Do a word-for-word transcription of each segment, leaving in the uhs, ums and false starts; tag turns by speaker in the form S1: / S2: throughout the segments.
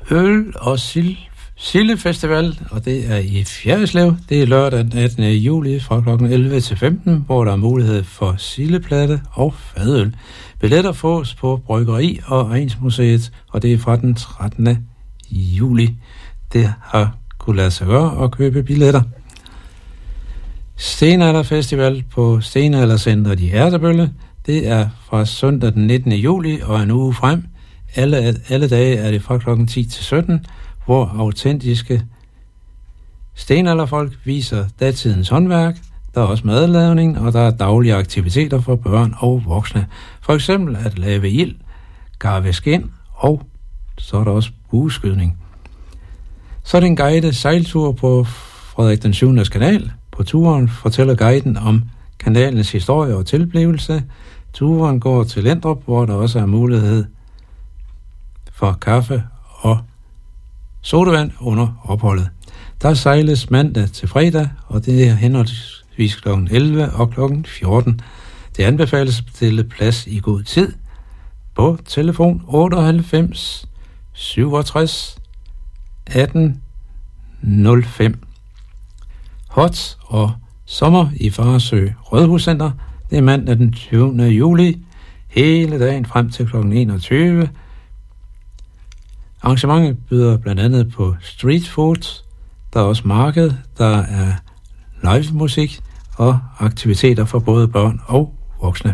S1: øl- og sild, sildefestival, og det er i Fjerritslev. Det er lørdag den attende juli fra klokken elleve til femten, hvor der er mulighed for sildeplatte og fadøl. Billetter fås på Bryggeri- og Egnsmuseet, og det er fra den trettende juli. Det har kunne lade sig gøre at købe billetter. Stenalderfestival på Stenaldercentret i Ertebølle. Det er fra søndag den nittende juli og en uge frem. Alle, alle dage er det fra klokken ti til sytten, hvor autentiske stenalderfolk viser datidens håndværk. Der er også madlavning, og der er daglige aktiviteter for børn og voksne. For eksempel at lave ild, garve skind, og så er der også bueskydning. Så er det en guided sejltur på Frederik den syvende kanal. På turen fortæller guiden om kanalens historie og tilblivelse. Turen går til Lendrup, hvor der også er mulighed for kaffe og sodavand under opholdet. Der sejles mandag til fredag, og det er henholdsvis klokken elleve og klokken fjorten. Det anbefales at bestille plads i god tid på telefon otteoghalvfems syvogtres atten nul fem. Hot og sommer i Farsø Rådhuscenter. Det er mandag den tyvende juli, hele dagen frem til klokken enogtyve. Arrangementet byder blandt andet på street food, der er også marked, der er live musik og aktiviteter for både børn og voksne.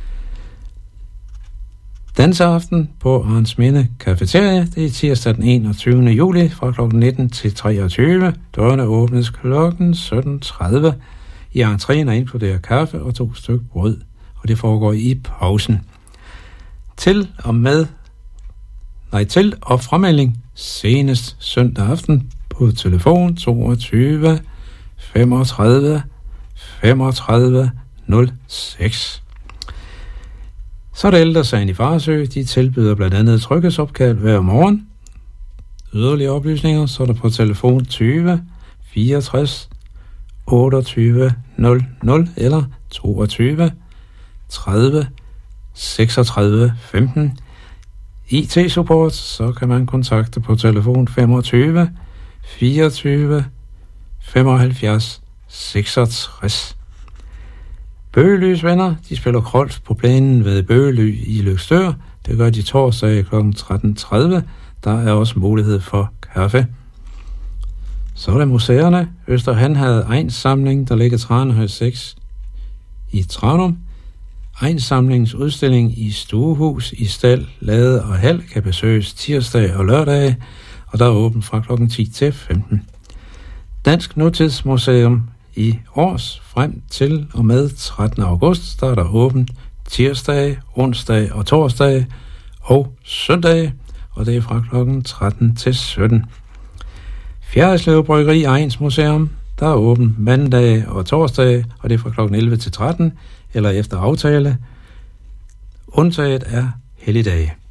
S1: Danseaften på Arnsminde Cafeteria, det er tirsdag den enogtyvende juli fra klokken nitten til treogtyve. Dørene åbnes klokken sytten tredive. I entréen er inkluderet kaffe og to stykker brød, og det foregår i pausen. Til og med Nej, til og fremmelding senest søndag aften på telefon toogtyve femogtredive femogtredive nul seks. Så er der Ældresagen i Farsø. De tilbyder blandt andet tryghedsopkald hver morgen. Yderligere oplysninger, så er der på telefon tyve fireogtres otteogtyve nul nul eller toogtyve tredive seksogtredive femten. I T-support, så kan man kontakte på telefon femogtyve fireogtyve femoghalvfjerds seksogtres. Bøgelys venner, de spiller golf på planen ved Bøgely i Løgstør. Det gør de torsdag klokken tretten tredive. Der er også mulighed for kaffe. Så er der museerne. Østerhan havde Egnssamling, der ligger Tranehøj seks i Tranum. Egnssamlingens udstilling i Stuehus i Stald, Lade og Hal kan besøges tirsdag og lørdag, og der er åbent fra klokken ti til femten. Dansk Nutidsmuseum i Års frem til og med trettende august, der er der åbent tirsdag, onsdag og torsdag og søndag, og det er fra klokken tretten til sytten. Fjerritslev Bryggeri og Egnsmuseum, der er åbent mandag og torsdag, og det er fra klokken elleve til tretten, eller efter aftale. Undtaget er helligdage.